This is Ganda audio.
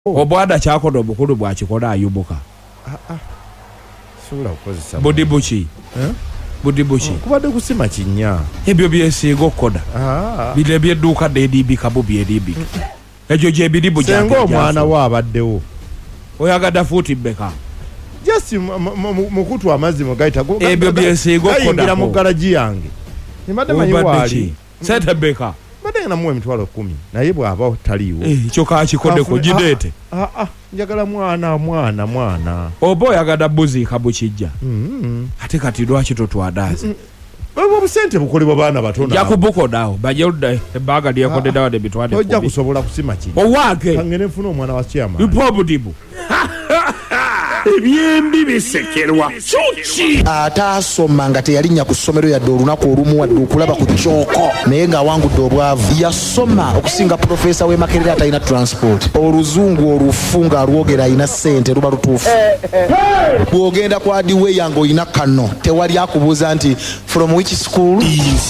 Obwada kyakola obukulu bwakikola ayubuka. Sobola kukozesa Budibuki. Budibuki. Kubadde kusima kinnya. Ebyo byesinga okukola. Bile byedduuka dedibika bubyedibika. Ekyo gye biribu gya. Senga omwana wa abaddewo. Oyagada fuuti beka. Just mukutu amazzi mugaita go. Ebyo byesinga okukola. Ayingira mu garaji yange. Nimbadde manyi wali. Sente beka. Mbadde na muwe emitwalo 10. Naye bw'aba taliiwo. Ekyo kakikodde ku gideete. Njagala mwana. Oba oyagada buziika bukijja. Ate kati lwaki totwadaza? Obusente bukolebwa baana batono. Yakubukodawo bajeludde ebbaga lyekoddedawo de bitwade. Ojja kusobola kusima ki? Owaage. Kangene nfuna omwana wa Kyama. Ipobudibu. Ebyembi bisekerwa chuchi atasoma nga teyalinnya ku ssomero yadde olunaku olumu wadde okulaba ku kyoko naye ng'awangudde obwavu yasoma okusinga profesa w'e Makerere atalina transport oluzungu olufu ng'alwogera alina ssente luba lutuufu bw'ogenda ku adiwe yange olina kano tewali akubuuza nti from which school